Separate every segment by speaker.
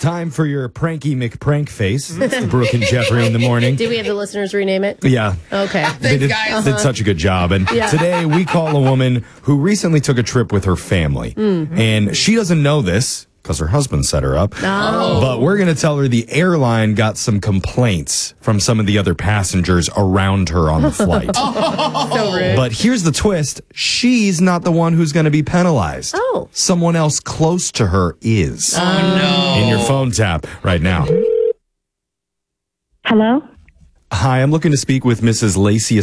Speaker 1: Time for your pranky McPrank face. It's Brooke and Jeffrey in the morning.
Speaker 2: Did we have the listeners rename it?
Speaker 1: Yeah.
Speaker 2: Okay.
Speaker 1: They did such a good job. And today we call a woman who recently took a trip with her family. And she doesn't know this because her husband set her up.
Speaker 2: Oh.
Speaker 1: But we're going to tell her the airline got some complaints from some of the other passengers around her on the flight.
Speaker 2: So rude.
Speaker 1: But here's the twist. She's not the one who's going to be penalized.
Speaker 2: Oh.
Speaker 1: Someone else close to her is.
Speaker 3: Oh, no.
Speaker 1: In your phone tap right now.
Speaker 4: Hello?
Speaker 1: Hi, I'm looking to speak with Mrs. Lacey.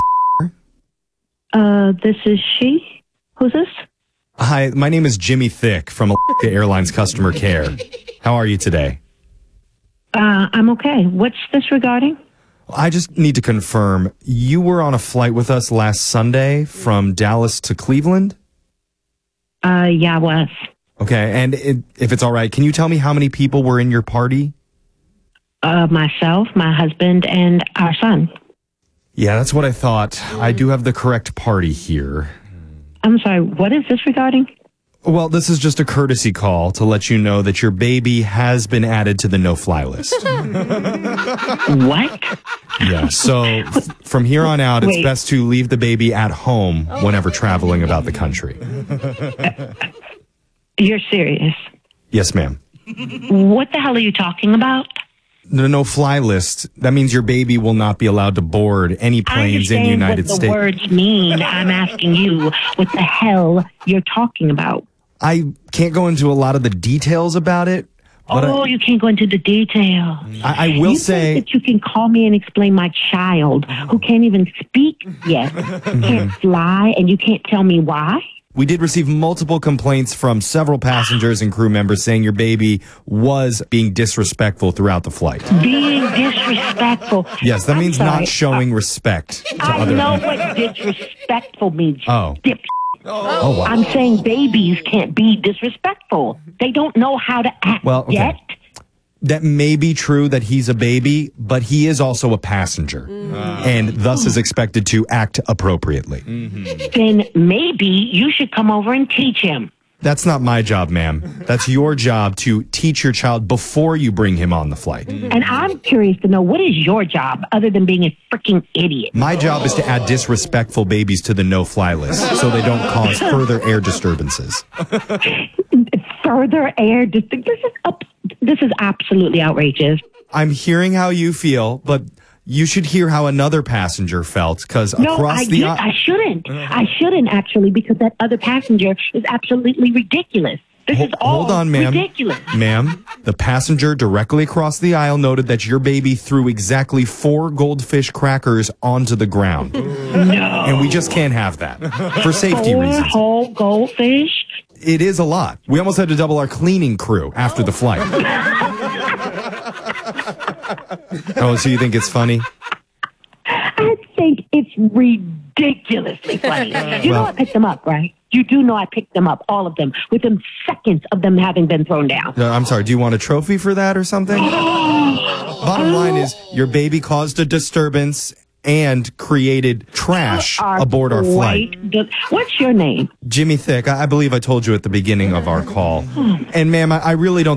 Speaker 4: This is she? Who's this?
Speaker 1: Hi, my name is Jimmy Thick from Alaska Airlines Customer Care. How are you today?
Speaker 4: I'm okay. What's this regarding?
Speaker 1: I just need to confirm, you were on a flight with us last Sunday from Dallas to Cleveland?
Speaker 4: Yeah, I was.
Speaker 1: Okay, and if it's all right, can you tell me how many people were in your party?
Speaker 4: Myself, my husband, and our son.
Speaker 1: Yeah, that's what I thought. I do have the correct party here.
Speaker 4: I'm sorry, what is this regarding?
Speaker 1: Well, this is just a courtesy call to let you know that your baby has been added to the no-fly list.
Speaker 4: What?
Speaker 1: Yeah, so from here on out, it's
Speaker 4: Wait.
Speaker 1: best to leave the baby at home whenever traveling about the country.
Speaker 4: You're serious?
Speaker 1: Yes, ma'am.
Speaker 4: What the hell are you talking about?
Speaker 1: The no-fly list, that means your baby will not be allowed to board any planes in the United
Speaker 4: what the
Speaker 1: States.
Speaker 4: words mean. I'm asking you what the hell you're talking about.
Speaker 1: I can't go into a lot of the details about it, but
Speaker 4: You can't go into the detail.
Speaker 1: I will
Speaker 4: You
Speaker 1: say...
Speaker 4: think that you can call me and explain my child who can't even speak yet, can't fly, and you can't tell me why?
Speaker 1: We did receive multiple complaints from several passengers and crew members saying your baby was being disrespectful throughout the flight.
Speaker 4: Being disrespectful.
Speaker 1: Yes, that
Speaker 4: I'm
Speaker 1: means
Speaker 4: sorry.
Speaker 1: not showing respect to
Speaker 4: I
Speaker 1: other
Speaker 4: know
Speaker 1: people.
Speaker 4: what disrespectful means.
Speaker 1: Oh.
Speaker 4: Dip.
Speaker 1: Oh, wow.
Speaker 4: I'm saying babies can't be disrespectful. They don't know how to act
Speaker 1: Well, okay.
Speaker 4: yet.
Speaker 1: That may be true that he's a baby, but he is also a passenger and thus is expected to act appropriately.
Speaker 4: Then maybe you should come over and teach him.
Speaker 1: That's not my job, ma'am. That's your job to teach your child before you bring him on the flight.
Speaker 4: And I'm curious to know, what is your job other than being a freaking idiot?
Speaker 1: My job is to add disrespectful babies to the no-fly list so they don't cause further air disturbances.
Speaker 4: Further air. This is absolutely outrageous.
Speaker 1: I'm hearing how you feel, but you should hear how another passenger felt, because
Speaker 4: No,
Speaker 1: across
Speaker 4: I
Speaker 1: the
Speaker 4: shouldn't. I shouldn't, actually, because that other passenger is absolutely ridiculous. This is all
Speaker 1: Hold on, ma'am.
Speaker 4: ridiculous.
Speaker 1: Ma'am, the passenger directly across the aisle noted that your baby threw exactly 4 goldfish crackers onto the ground.
Speaker 4: No.
Speaker 1: And we just can't have that for safety
Speaker 4: 4
Speaker 1: reasons.
Speaker 4: whole goldfish?
Speaker 1: It is a lot. We almost had to double our cleaning crew after the flight. Oh, so you think it's funny?
Speaker 4: I think it's ridiculously funny. You know I picked them up, right? You do know I picked them up, all of them, within seconds of them having been thrown down.
Speaker 1: I'm sorry, do you want a trophy for that or something? Bottom line is, your baby caused a disturbance and created trash aboard our flight.
Speaker 4: What's your name?
Speaker 1: Jimmy Thick, I believe I told you at the beginning of our call. And ma'am, I really don't